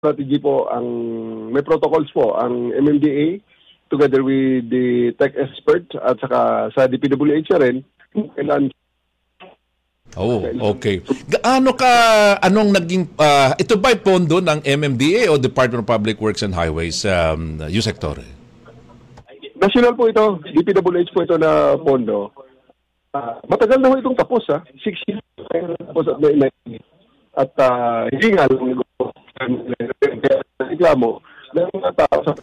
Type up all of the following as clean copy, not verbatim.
strategy po may protocols po ang MMDA together with the tech expert at saka sa DPWH na rin. Kailan Oh, okay. Anong naging, ito ba ay pondo ng MMDA o Department of Public Works and Highways, Sector? national po ito, DPWH po ito na pondo. Matagal na ho itong tapos 6 years tapos at at hindi nga lang reklamo ng mga tao sa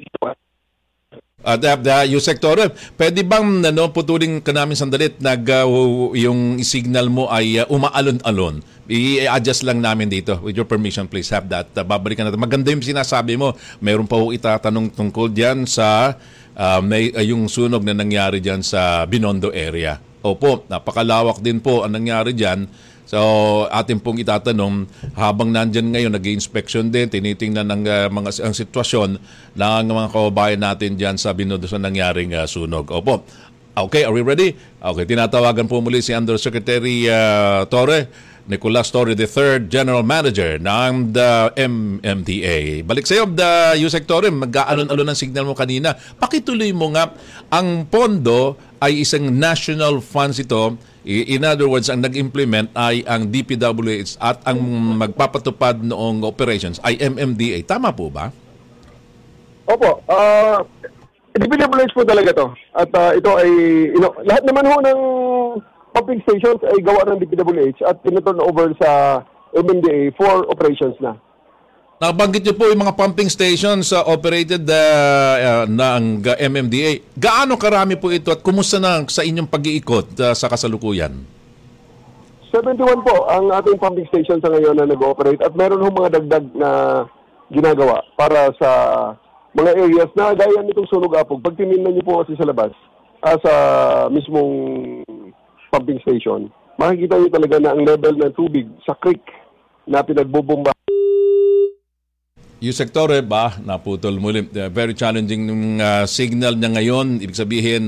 Sector, pwede bang putuling ka namin sandalit yung signal mo ay umaalon-alon? I-adjust lang namin dito. With your permission, please have that. Babalikan natin. Maganda yung sinasabi mo. Mayroon pa itatanong tungkol dyan sa yung sunog na nangyari dyan sa Binondo area. Opo, napakalawak din po ang nangyari dyan. So, atin pong itatanong, habang nandyan ngayon, nag-i-inspection din, tinitingnan ng ang sitwasyon ng mga kababayan natin dyan sa Binondo sa nangyaring sunog. Opo. Okay, are we ready? Okay, tinatawagan po muli si Undersecretary Nicolas Torre III, General Manager ng MMDA. Balik sa iyo, Sector, mag-aalon-alon ng signal mo kanina. Pakituloy mo nga, ang pondo ay isang national funds ito. In other words, ang nag-implement ay ang DPWH at ang magpapatupad noong operations ay MMDA. Tama po ba? Opo. DPWH po talaga to. At ito ay, lahat naman ho ng pumping stations ay gawa ng DPWH at pinaturn over sa MMDA for operations na. Nabanggit niyo po yung mga pumping stations operated ng MMDA. Gaano karami po ito at kumusta na sa inyong pag-iikot sa kasalukuyan? 71 po ang ating pumping station sa ngayon na nag-ooperate at meron hong mga dagdag na ginagawa para sa mga areas na gaya nitong sunog apog. Pag tinignan niyo po kasi sa labas, sa mismong pumping station, makikita niyo talaga na ang level ng tubig sa creek na pinagbubomba. Sector, naputol muli. Very challenging yung signal niya ngayon. Ibig sabihin,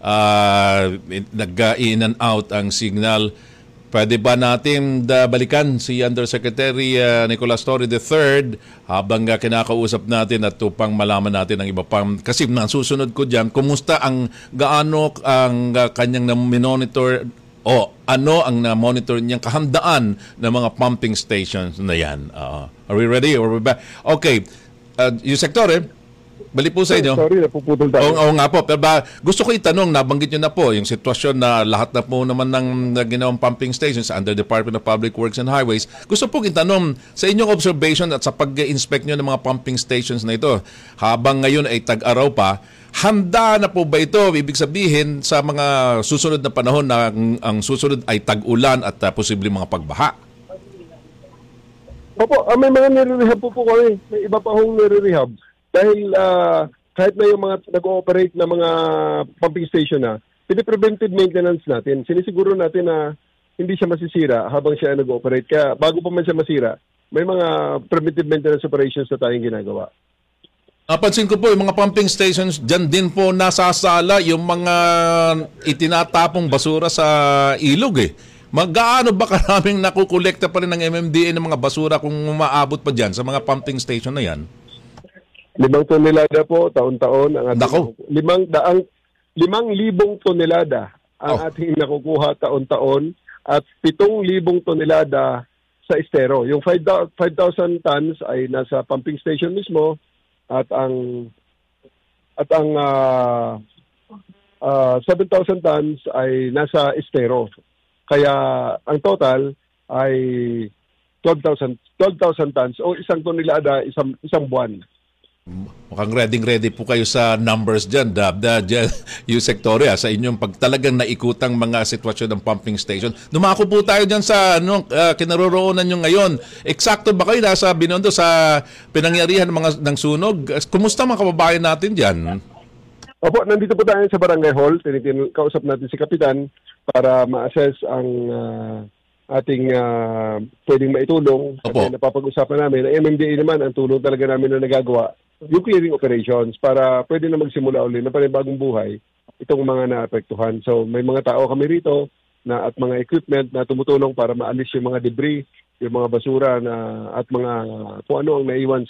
nag-in and out ang signal. Pwede ba natin balikan si Undersecretary Nicolas Torre III habang kinakausap natin at upang malaman natin ang iba pang... Kasi nasusunod ko dyan, kumusta gaano ang kanyang na-monitor o ano ang na-monitor niyang kahandaan ng mga pumping stations na yan? Are we ready? Are we back? Okay. Sector, balik po sa inyo. Sorry, napuputol tayo. Oo nga po. Pero gusto ko itanong, nabanggit nyo na po yung sitwasyon na lahat na po naman ng ginawang pumping stations under Department of Public Works and Highways. Gusto po itanong sa inyong observation at sa pag-inspect nyo ng mga pumping stations na ito, habang ngayon ay tag-araw pa, handa na po ba ito? Ibig sabihin sa mga susunod na panahon na ang susunod ay tag-ulan at posibleng mga pagbaha? Opo, may mga nire-rehab po kami. May iba pa hong nire-rehab. Dahil kahit na yung mga nag-ooperate na mga pumping station na, pinipreventive maintenance natin. Sinisiguro natin na hindi siya masisira habang siya nag-ooperate. Kaya bago pa man siya masira, may mga preventive maintenance operations na tayong ginagawa. Napansin ko po, yung mga pumping stations, dyan din po nasasala yung mga itinatapong basura sa ilog Magkaano ba karaming nakukolekta pa rin ng MMDA ng mga basura kung umaabot pa dyan sa mga pumping station na yan? 5 tonelada po, taon-taon. Ang Dako. 5,000 tonelada ang ating nakukuha taon-taon at 7,000 tonelada sa estero. Yung 5,000 tons ay nasa pumping station mismo at ang 7,000 tons ay nasa estero. Kaya ang total ay 12,000 tons o 1 tonelada isang buwan. Mukhang ready po kayo sa numbers dyan, Sector, sa inyong talagang naikutang mga sitwasyon ng pumping station. Dumako po tayo dyan sa kinaroroonan nyo ngayon. Eksakto ba kayo nasa Binondo sa pinangyarihan ng sunog? Kumusta mga kababayan natin dyan? Opo, nandito po tayo sa Barangay Hall. Kausap natin si Kapitan para ma-assess ang ating pwedeng maitulong. Opo. Kasi napapag-usapan namin. Ang MMDA naman, ang tulong talaga namin na nagagawa, yung clearing operations para pwede na magsimula ulit na panibagong buhay itong mga naapektuhan. So may mga tao kami rito at mga equipment na tumutulong para maalis yung mga debris yung mga basura na at mga kung ano ang naiwan